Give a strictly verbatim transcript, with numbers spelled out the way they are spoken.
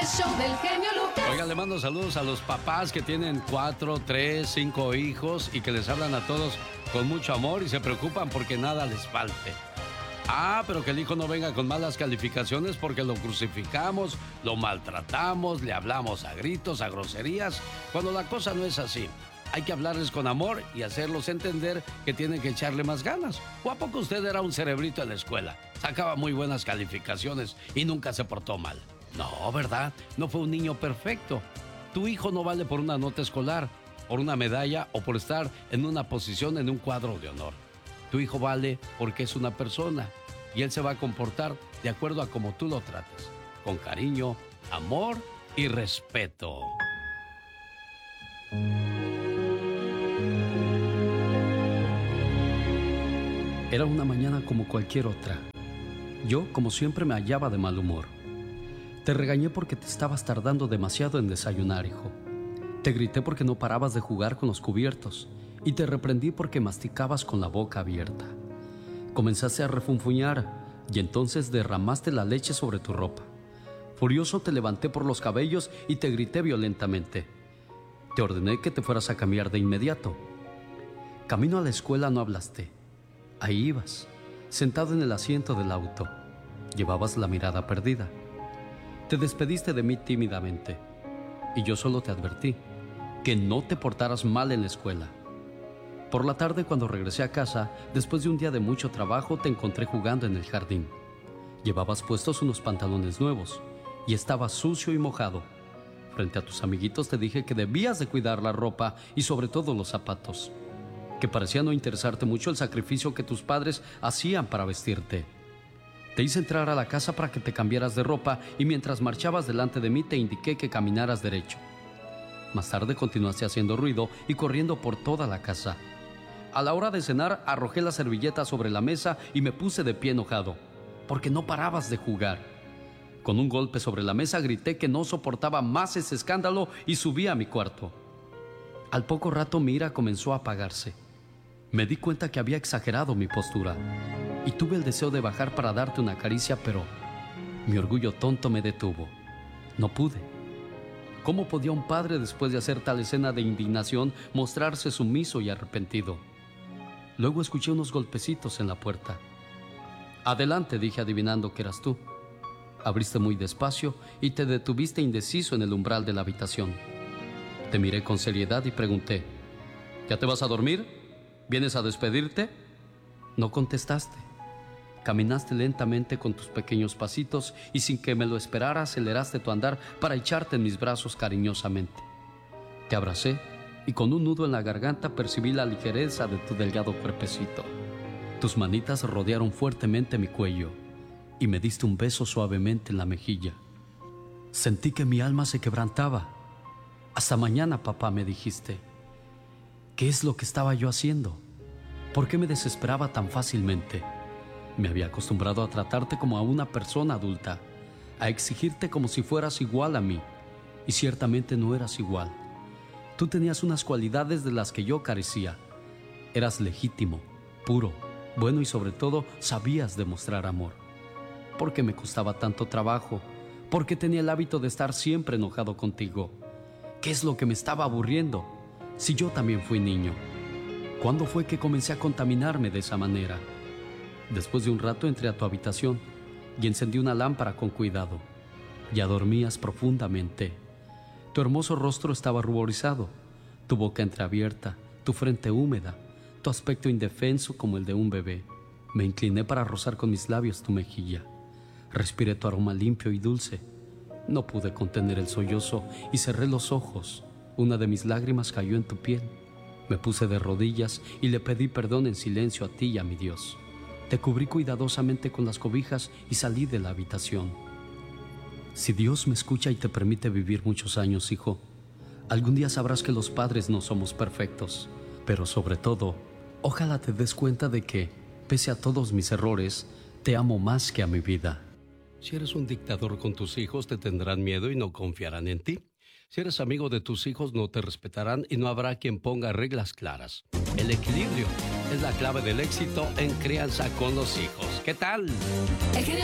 el show del genio Lucas. Oiga, le mando saludos a los papás que tienen cuatro, tres, cinco hijos y que les hablan a todos con mucho amor y se preocupan porque nada les falte. Ah, pero que el hijo no venga con malas calificaciones porque lo crucificamos, lo maltratamos, le hablamos a gritos, a groserías, cuando la cosa no es así. Hay que hablarles con amor y hacerlos entender que tienen que echarle más ganas. ¿O a poco usted era un cerebrito en la escuela? Sacaba muy buenas calificaciones y nunca se portó mal. No, ¿verdad? No fue un niño perfecto. Tu hijo no vale por una nota escolar, por una medalla o por estar en una posición en un cuadro de honor. Tu hijo vale porque es una persona y él se va a comportar de acuerdo a cómo tú lo trates, con cariño, amor y respeto. Era una mañana como cualquier otra. Yo, como siempre, me hallaba de mal humor. Te regañé porque te estabas tardando demasiado en desayunar, hijo. Te grité porque no parabas de jugar con los cubiertos y te reprendí porque masticabas con la boca abierta. Comenzaste a refunfuñar y entonces derramaste la leche sobre tu ropa. Furioso te levanté por los cabellos y te grité violentamente. Te ordené que te fueras a cambiar de inmediato. Camino a la escuela no hablaste. Ahí ibas, sentado en el asiento del auto. Llevabas la mirada perdida. Te despediste de mí tímidamente y yo solo te advertí que no te portaras mal en la escuela. Por la tarde, cuando regresé a casa, después de un día de mucho trabajo, te encontré jugando en el jardín. Llevabas puestos unos pantalones nuevos y estabas sucio y mojado. Frente a tus amiguitos te dije que debías de cuidar la ropa y sobre todo los zapatos, que parecía no interesarte mucho el sacrificio que tus padres hacían para vestirte. Te hice entrar a la casa para que te cambiaras de ropa y mientras marchabas delante de mí te indiqué que caminaras derecho. Más tarde continuaste haciendo ruido y corriendo por toda la casa. A la hora de cenar arrojé la servilleta sobre la mesa y me puse de pie enojado, porque no parabas de jugar. Con un golpe sobre la mesa grité que no soportaba más ese escándalo y subí a mi cuarto. Al poco rato mi ira comenzó a apagarse. Me di cuenta que había exagerado mi postura y tuve el deseo de bajar para darte una caricia, pero mi orgullo tonto me detuvo. No pude. ¿Cómo podía un padre, después de hacer tal escena de indignación, mostrarse sumiso y arrepentido? Luego escuché unos golpecitos en la puerta. Adelante, dije adivinando que eras tú. Abriste muy despacio y te detuviste indeciso en el umbral de la habitación. Te miré con seriedad y pregunté: ¿ya te vas a dormir? ¿Vienes a despedirte? No contestaste. Caminaste lentamente con tus pequeños pasitos y sin que me lo esperara aceleraste tu andar para echarte en mis brazos cariñosamente. Te abracé y con un nudo en la garganta percibí la ligereza de tu delgado cuerpecito. Tus manitas rodearon fuertemente mi cuello y me diste un beso suavemente en la mejilla. Sentí que mi alma se quebrantaba. Hasta mañana, papá, me dijiste. ¿Qué es lo que estaba yo haciendo? ¿Por qué me desesperaba tan fácilmente? Me había acostumbrado a tratarte como a una persona adulta, a exigirte como si fueras igual a mí, y ciertamente no eras igual. Tú tenías unas cualidades de las que yo carecía. Eras legítimo, puro, bueno y sobre todo sabías demostrar amor. ¿Por qué me costaba tanto trabajo? ¿Por qué tenía el hábito de estar siempre enojado contigo? ¿Qué es lo que me estaba aburriendo? Si yo también fui niño. ¿Cuándo fue que comencé a contaminarme de esa manera? Después de un rato entré a tu habitación y encendí una lámpara con cuidado. Ya dormías profundamente. Tu hermoso rostro estaba ruborizado, tu boca entreabierta, tu frente húmeda, tu aspecto indefenso como el de un bebé. Me incliné para rozar con mis labios tu mejilla. Respiré tu aroma limpio y dulce. No pude contener el sollozo y cerré los ojos. Una de mis lágrimas cayó en tu piel. Me puse de rodillas y le pedí perdón en silencio a ti y a mi Dios. Te cubrí cuidadosamente con las cobijas y salí de la habitación. Si Dios me escucha y te permite vivir muchos años, hijo, algún día sabrás que los padres no somos perfectos, pero sobre todo, ojalá te des cuenta de que, pese a todos mis errores, te amo más que a mi vida. Si eres un dictador con tus hijos, te tendrán miedo y no confiarán en ti. Si eres amigo de tus hijos, no te respetarán y no habrá quien ponga reglas claras. El equilibrio es la clave del éxito en crianza con los hijos. ¿Qué tal? El genio